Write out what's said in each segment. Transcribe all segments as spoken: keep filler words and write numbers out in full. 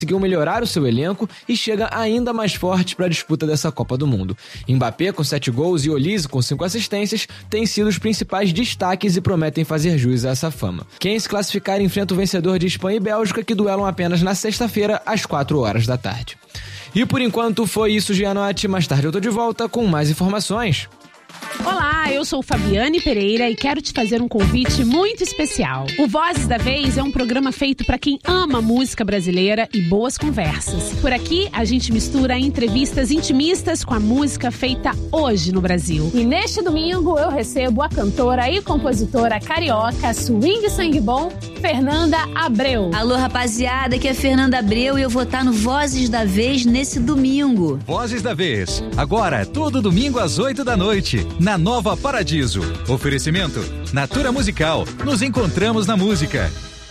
conseguiu melhorar o seu elenco e chega ainda mais forte para a disputa dessa Copa do Mundo. Mbappé, com sete gols, e Olise, com cinco assistências, têm sido os principais destaques e prometem fazer jus a essa fama. Quem se classificar enfrenta o vencedor de Espanha e Bélgica, que duelam apenas na sexta-feira, às quatro horas da tarde. E por enquanto foi isso, Gianotti. Mais tarde eu tô de volta com mais informações. Olá, eu sou Fabiane Pereira e quero te fazer um convite muito especial. O Vozes da Vez é um programa feito para quem ama música brasileira e boas conversas. Por aqui, a gente mistura entrevistas intimistas com a música feita hoje no Brasil. E neste domingo eu recebo a cantora e compositora carioca swing sangue bom, Fernanda Abreu. Alô, rapaziada, aqui é Fernanda Abreu e eu vou estar no Vozes da Vez nesse domingo. Vozes da Vez, agora todo domingo às oito da noite. Na Nova Paradiso. Oferecimento Natura Musical. Nos encontramos na música.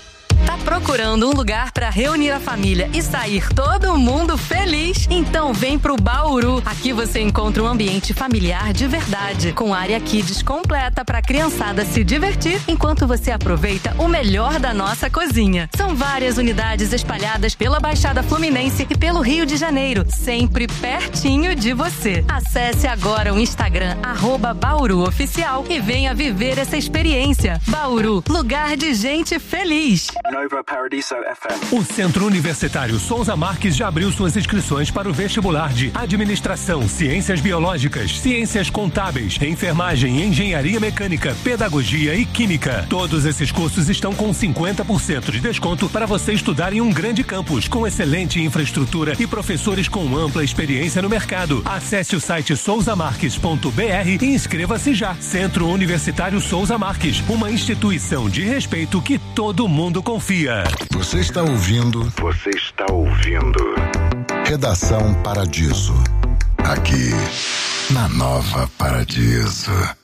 Tá procurando um lugar para reunir a família e sair todo mundo feliz? Então vem pro Bauru. Aqui você encontra um ambiente familiar de verdade, com área kids completa para a criançada se divertir enquanto você aproveita o melhor da nossa cozinha. São várias unidades espalhadas pela Baixada Fluminense e pelo Rio de Janeiro, sempre pertinho de você. Acesse agora o Instagram arroba Bauru Oficial e venha viver essa experiência. Bauru, lugar de gente feliz. Nova Paradiso F M. O Centro Universitário Souza Marques já abriu suas inscrições para o vestibular de Administração, Ciências Biológicas, Ciências Contábeis, Enfermagem, Engenharia Mecânica, Pedagogia e Química. Todos esses cursos estão com cinquenta por cento de desconto para você estudar em um grande campus, com excelente infraestrutura e professores com ampla experiência no mercado. Acesse o site souza marques ponto b r e inscreva-se já. Centro Universitário Souza Marques, uma instituição de respeito que todo mundo confia. Você está ouvindo? Você está ouvindo? Redação Paradiso. Aqui, na Nova Paradiso.